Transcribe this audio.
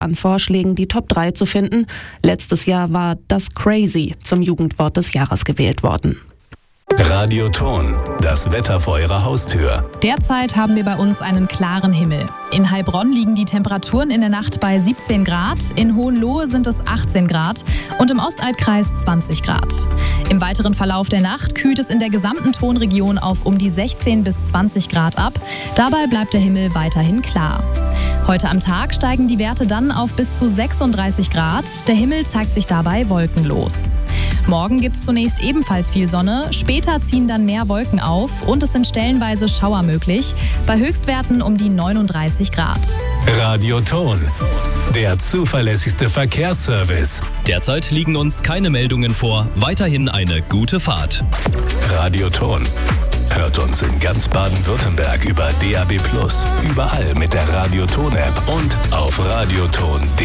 an Vorschlägen die Top 3 zu finden. Letztes Jahr war das Crazy zum Jugendwort des Jahres gewählt worden. Radioton, das Wetter vor Ihrer Haustür. Derzeit haben wir bei uns einen klaren Himmel. In Heilbronn liegen die Temperaturen in der Nacht bei 17 Grad, in Hohenlohe sind es 18 Grad und im Ostalbkreis 20 Grad. Im weiteren Verlauf der Nacht kühlt es in der gesamten Tonregion auf um die 16 bis 20 Grad ab. Dabei bleibt der Himmel weiterhin klar. Heute am Tag steigen die Werte dann auf bis zu 36 Grad. Der Himmel zeigt sich dabei wolkenlos. Morgen gibt es zunächst ebenfalls viel Sonne, später ziehen dann mehr Wolken auf und es sind stellenweise Schauer möglich, bei Höchstwerten um die 39 Grad. Radioton, der zuverlässigste Verkehrsservice. Derzeit liegen uns keine Meldungen vor, weiterhin eine gute Fahrt. Radioton. Hört uns in ganz Baden-Württemberg über DAB+, überall mit der Radioton-App und auf radioton.de.